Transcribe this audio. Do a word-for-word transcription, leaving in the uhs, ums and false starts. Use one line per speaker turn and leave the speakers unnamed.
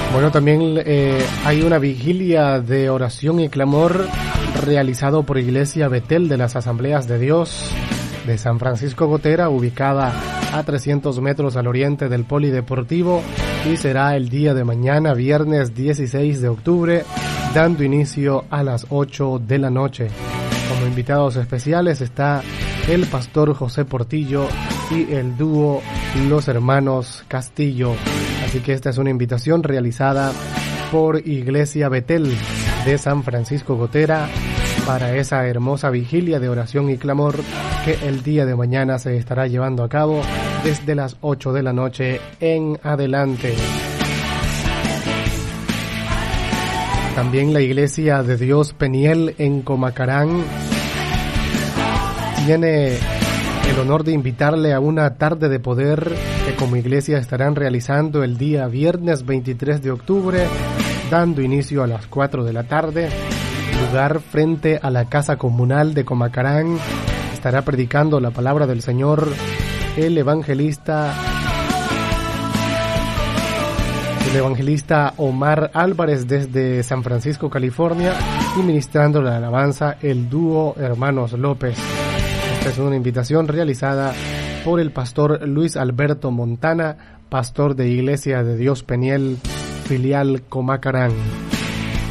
Bueno, también eh, hay una vigilia de oración y clamor realizado por Iglesia Betel de las Asambleas de Dios de San Francisco Gotera, ubicada a trescientos metros al oriente del Polideportivo, y será el día de mañana, viernes dieciséis de octubre, dando inicio a las ocho de la noche. Como invitados especiales está el pastor José Portillo y el dúo Los Hermanos Castillo. Así que esta es una invitación realizada por Iglesia Betel de San Francisco Gotera para esa hermosa vigilia de oración y clamor que el día de mañana se estará llevando a cabo desde las ocho de la noche en adelante. También la Iglesia de Dios Peniel en Comacarán tiene el honor de invitarle a una tarde de poder que como iglesia estarán realizando el día viernes veintitrés de octubre, dando inicio a las cuatro de la tarde. Lugar frente a la Casa Comunal de Comacarán. Estará predicando la palabra del Señor el evangelista el evangelista Omar Álvarez desde San Francisco, California, y ministrando la alabanza el dúo Hermanos López. Esta es una invitación realizada por el pastor Luis Alberto Montana, pastor de Iglesia de Dios Peniel, filial Comacarán.